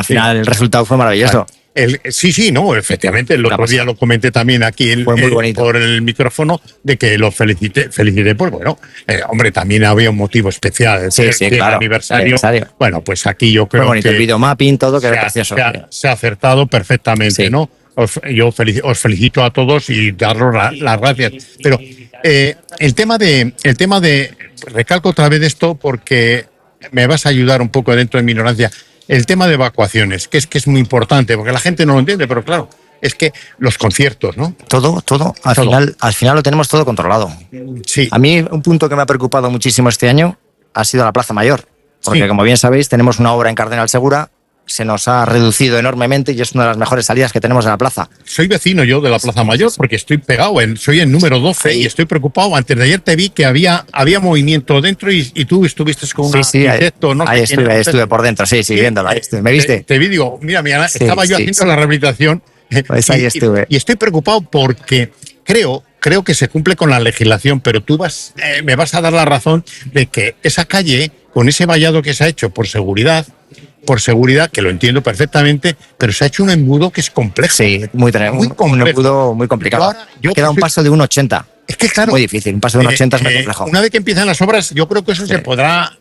al final el resultado fue maravilloso. Sí, no, efectivamente, el otro día lo comenté también aquí por el micrófono, de que lo felicité, pues bueno, hombre, también había un motivo especial, claro, aniversario. Bueno, pues aquí yo creo bonito, que el videomapping, todo quedó precioso. Se ha acertado perfectamente, ¿no? Os felicito a todos y daros las gracias. Pero el tema de recalco otra vez esto porque me vas a ayudar un poco dentro de mi ignorancia. El tema de evacuaciones, que es muy importante, porque la gente no lo entiende, pero claro, es que los conciertos, ¿no? Todo. Al final lo tenemos todo controlado. Sí. A mí un punto que me ha preocupado muchísimo este año ha sido la Plaza Mayor, porque como bien sabéis, tenemos una obra en Cardenal Segura, se nos ha reducido enormemente y es una de las mejores salidas que tenemos de la plaza. Soy vecino yo de la Plaza Mayor porque estoy pegado, soy el número 12 y estoy preocupado. Antes de ayer te vi que había movimiento dentro y tú estuviste con un arquitecto. Ahí estuve por dentro, viéndola. ¿Me viste? Te vi, digo, mira, estaba yo haciendo la rehabilitación pues ahí estuve. Y estoy preocupado porque creo que se cumple con la legislación, pero tú me vas a dar la razón de que esa calle, con ese vallado que se ha hecho por seguridad, que lo entiendo perfectamente, pero se ha hecho un embudo que es complejo. Sí, muy complejo. Un embudo muy complicado. Queda un paso de 1,80. Es que claro. Muy difícil, un paso de 1,80 es muy complejo. Una vez que empiezan las obras, yo creo que eso se podrá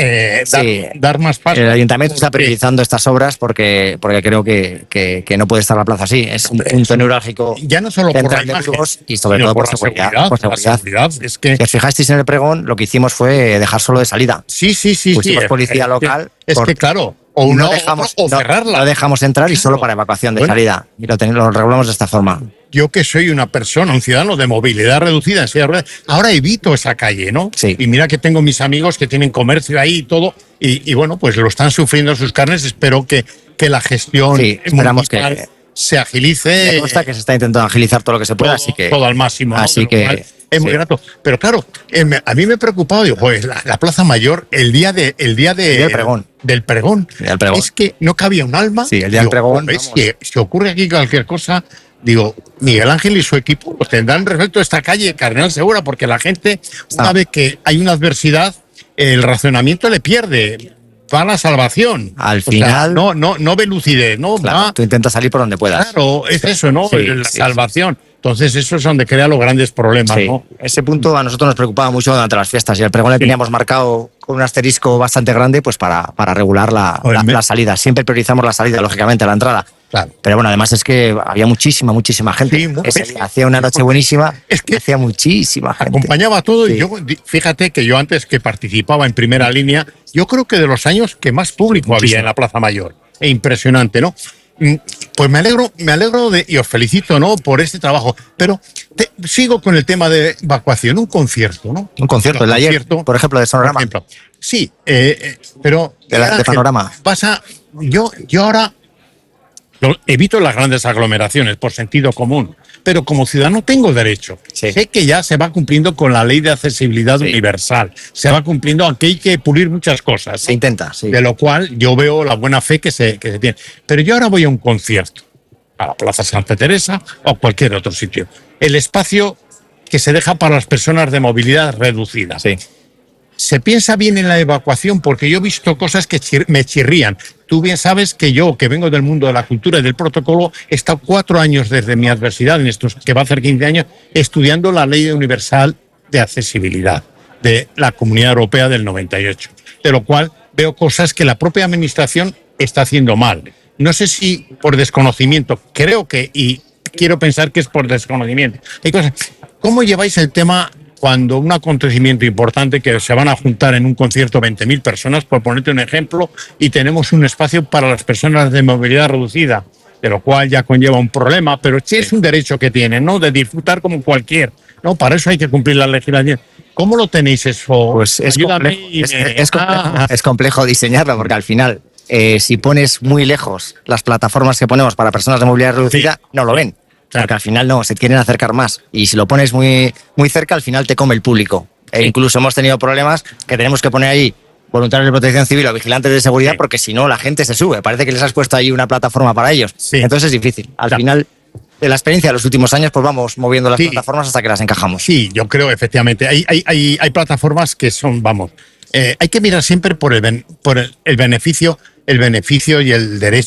dar más paso. El ayuntamiento está priorizando estas obras porque creo que no puede estar la plaza así. Es un punto neurálgico. Ya no solo por la imagen, y sobre todo por seguridad. Por seguridad. Es que... Si os fijasteis en el pregón, lo que hicimos fue dejar solo de salida. Sí. Pusimos policía local. Es que claro. No dejamos entrar y solo para evacuación de salida. Y lo regulamos de esta forma. Yo que soy una persona, un ciudadano de movilidad reducida en silla de ruedas, ahora evito esa calle, ¿no? Sí. Y mira que tengo mis amigos que tienen comercio ahí y todo, y bueno, pues lo están sufriendo sus carnes. Espero que la gestión esperamos que se agilice. Me consta que se está intentando agilizar todo lo que se pueda, así que todo al máximo, ¿no? Así que es muy grato. Pero claro, a mí me he preocupado, digo, pues la Plaza Mayor, el día del pregón. Del pregón. Es que no cabía un alma. Sí, el día del pregón. Si ocurre aquí cualquier cosa, digo, Miguel Ángel y su equipo pues tendrán resuelto esta calle Cardenal Segura, porque la gente, una vez que hay una adversidad, el razonamiento le pierde. Va a la salvación. Al final. No ve lucidez, ¿no? Claro, tú intentas salir por donde puedas. Claro, es eso, ¿no? La salvación. Entonces, eso es donde crea los grandes problemas, ¿no? Ese punto a nosotros nos preocupaba mucho durante las fiestas y el pregón le teníamos marcado con un asterisco bastante grande pues para regular la salida. Siempre priorizamos la salida, lógicamente, la entrada. Claro. Pero bueno, además es que había muchísima gente. Hacía una noche buenísima, hacía muchísima gente. Acompañaba todo y yo, fíjate que yo antes que participaba en primera línea, yo creo que de los años que más público había en la Plaza Mayor. Impresionante, ¿no? Pues me alegro y os felicito, ¿no? Por este trabajo. Pero sigo con el tema de evacuación, un concierto, ¿no? Un concierto, el de ayer, por ejemplo, de Sonorama. Sí, pero de Panorama. Yo ahora evito las grandes aglomeraciones por sentido común, pero como ciudadano tengo derecho. Sé que ya se va cumpliendo con la ley de accesibilidad universal. Se va cumpliendo, aunque hay que pulir muchas cosas. Se intenta, sí. De lo cual yo veo la buena fe que se tiene. Pero yo ahora voy a un concierto, a la Plaza Santa Teresa o a cualquier otro sitio. El espacio que se deja para las personas de movilidad reducida. Sí. Se piensa bien en la evacuación porque yo he visto cosas que me chirrían. Tú bien sabes que yo, que vengo del mundo de la cultura y del protocolo, he estado 4 años desde mi adversidad, en estos que va a hacer 15 años, estudiando la Ley Universal de Accesibilidad de la Comunidad Europea del 98. De lo cual veo cosas que la propia administración está haciendo mal. No sé si por desconocimiento, creo que, y quiero pensar que es por desconocimiento. Hay cosas. ¿Cómo lleváis el tema cuando un acontecimiento importante que se van a juntar en un concierto 20.000 personas, por ponerte un ejemplo, y tenemos un espacio para las personas de movilidad reducida, de lo cual ya conlleva un problema, pero sí es un derecho que tienen, ¿no? De disfrutar como cualquier, ¿no? Para eso hay que cumplir la legislación. ¿Cómo lo tenéis eso? Pues es complejo diseñarlo, porque al final, si pones muy lejos las plataformas que ponemos para personas de movilidad reducida, no lo ven. Porque al final no, se quieren acercar más. Y si lo pones muy, muy cerca, al final te come el público. E incluso hemos tenido problemas que tenemos que poner ahí voluntarios de protección civil o vigilantes de seguridad porque si no la gente se sube. Parece que les has puesto ahí una plataforma para ellos. Entonces es difícil. Al final, de la experiencia de los últimos años, pues vamos moviendo las plataformas hasta que las encajamos. Sí, yo creo efectivamente. Hay plataformas que son, hay que mirar siempre por el beneficio y el derecho